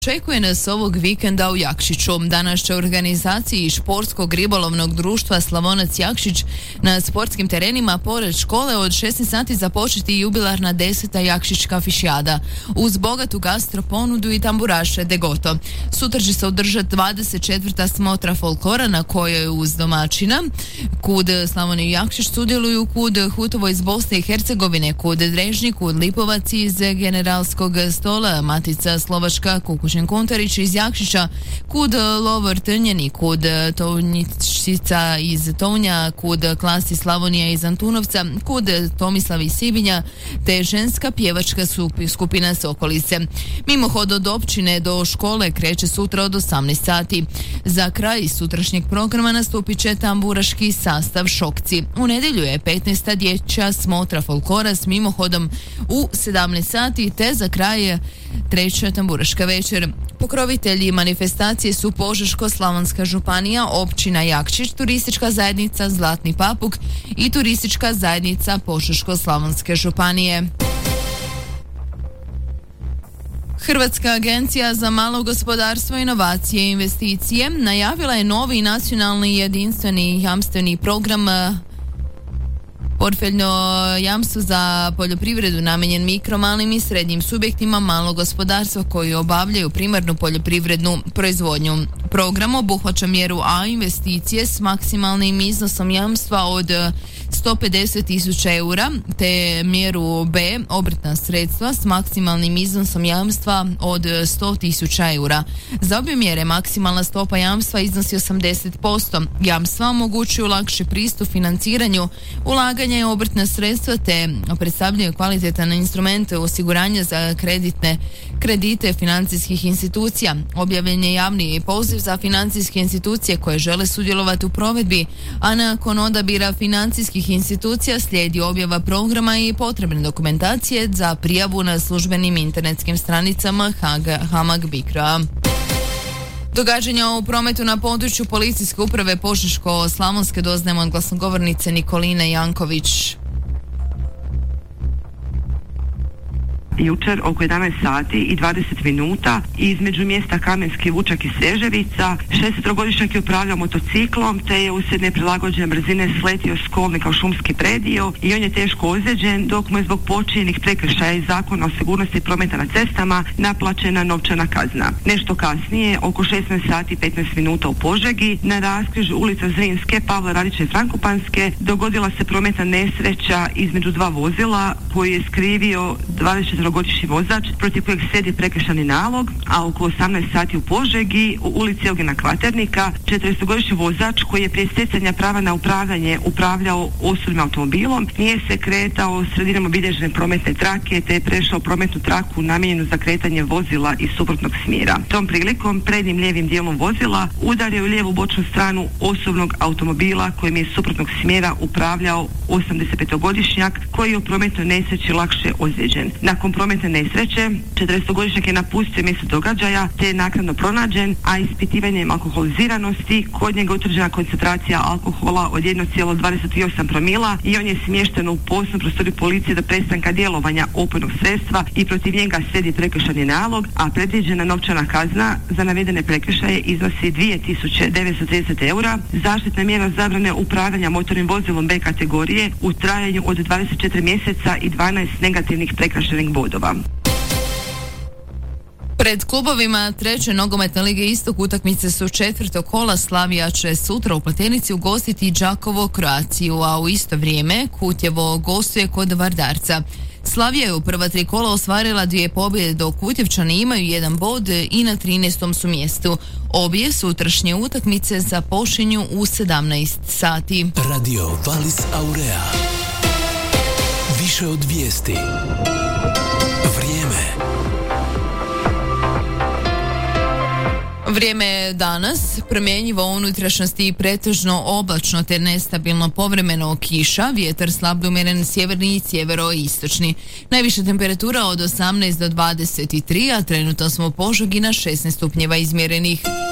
Očekuje nas ovog vikenda u Jakšiću. Danas će u organizaciji športskog ribolovnog društva Slavonac Jakšić na sportskim terenima pored škole od 16 sati započeti jubilarna 10. Jakšićka fišijada. Uz bogatu gastro ponudu i tamburaše Degoto. Sutra će se održati 24. smotra folklora na kojoj uz domaćina kud Slavoniju Jakšić sudjeluju kud Hutovo iz Bosne i Hercegovine, kud Drežnik, kud Lipovac iz Generalskog stola, Matica Slovačka, Kukušin Kontarić iz Jakšića, kud Lovor Trnjeni, kud Tovnjičica iz Tovnja, kud Klasi Slavonija iz Antunovca, kud Tomislav iz Sibinja, te ženska pjevačka skupina Sokolice. Mimohod od općine do škole kreće sutra od 18 sati. Za kraj sutrašnjeg programa nastupit će tamburaški sastav Šokci. U nedjelju je 15. dječja smotra folklora s mimohodom u 17 sati, te za kraj je treća tamburaška večer. Pokrovitelji manifestacije su Požeško-slavonska županija, općina Jakšić, turistička zajednica Zlatni Papuk i turistička zajednica Požeško-slavonske županije. Hrvatska agencija za malo gospodarstvo, inovacije i investicije najavila je novi nacionalni jedinstveni jamstveni program portfeljno jamstvo za poljoprivredu namijenjen mikro, malim i srednjim subjektima malog gospodarstva koji obavljaju primarnu poljoprivrednu proizvodnju. Program obuhvaća mjeru A investicije s maksimalnim iznosom jamstva od 150.000 eura, te mjeru B obrtna sredstva s maksimalnim iznosom jamstva od 100.000 eura. Za obje mjere maksimalna stopa jamstva iznosi 80%. Jamstva omogućuju lakši pristup financiranju, ulaganje i obrtna sredstva te predstavljaju kvalitetan instrument osiguranja za kredite financijskih institucija. Objavljen je javni poziv za financijske institucije koje žele sudjelovati u provedbi, a nakon odabira financijskih institucija slijedi objava programa i potrebne dokumentacije za prijavu na službenim internetskim stranicama HAMAG BICRO-a. Događanja u prometu na području policijske uprave Požeško-slavonske doznajemo od glasnogovornice Nikoline Janković. Jučer oko 11 sati i 20 minuta između mjesta Kamenski Vučak i Seževica 16-godišnjak je upravljao motociklom te je uslijed neprilagođene brzine sletio s kolnika u šumski predio i on je teško ozlijeđen dok mu je zbog počinjenih prekršaja iz Zakona o sigurnosti prometa na cestama naplaćena novčana kazna. Nešto kasnije, oko 16 sati i 15 minuta u Požegi, na raskrižju ulica Zrinske, Pavla Radića i Frankopanske dogodila se prometna nesreća između dva vozila koji je skrivio 24-godišnji vozač protiv kojeg slijedi prekršajni nalog, a oko 18 sati u Požegi u ulici Eugena Kvaternika 40-godišnji vozač koji je prije stjecanja prava na upravljanje upravljao osobnim automobilom nije se kretao sredinom obilježene prometne trake te je prešao prometnu traku namijenjenu za kretanje vozila iz suprotnog smjera. Tom prilikom prednjim lijevim dijelom vozila udario u lijevu bočnu stranu osobnog automobila kojim je iz suprotnog smjera upravljao 85-godišnjak koji je u prometnoj nesreći lakše ozlijeđen. Nakon prometne nesreće 40-godišnjak je napustio mjesto događaja te je naknadno pronađen, a ispitivanjem alkoholiziranosti kod njega utvrđena koncentracija alkohola od 1,28 promila i on je smješten u posebnu prostoriju policije do prestanka djelovanja opojnog sredstva i protiv njega slijedi prekršajni nalog, a predviđena novčana kazna za navedene prekršaje iznosi 2.930 eura, zaštitna mjera zabrane upravljanja motornim vozilom B kategorije u trajanju od 24 mjeseca i 12 negativnih prekršajnih bodova. Pred klubovima treće nogometne lige Istok utakmice su četvrtog kola. Slavija će sutra u Platenici ugostiti Đakovo Croaciju, a u isto vrijeme Kutjevo gostuje kod Vardarca. Slavija je u prva tri kola ostvarila 2 pobjede dok Kutjevčani imaju 1 bod i na 13. su mjestu. Obje sutrašnje utakmice započinju u 17 sati. Radio Valis Aurea. Više od vijesti. Vrijeme je danas promjenjivo u unutrašnjosti i pretežno oblačno te nestabilno povremeno kiša, vjetar slab umjeren sjeverni i sjeveroistočni. Najviša temperatura od 18 do 23, a trenutno smo u Požegi na 16 stupnjeva izmjerenih.